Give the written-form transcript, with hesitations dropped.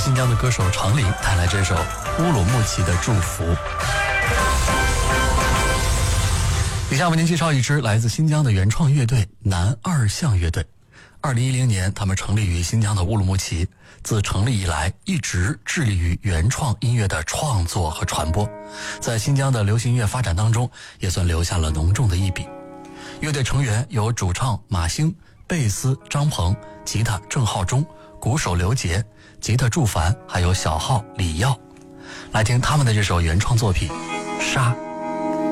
新疆的歌手常林带来这首乌鲁木齐的祝福。以下为您介绍一支来自新疆的原创乐队南二巷乐队。2010年，他们成立于新疆的乌鲁木齐。自成立以来，一直致力于原创音乐的创作和传播，在新疆的流行乐发展当中，也算留下了浓重的一笔。乐队成员有主唱马兴、贝斯张鹏、吉他郑浩中、鼓手刘杰、吉他祝凡，还有小号李耀。来听他们的这首原创作品《沙》。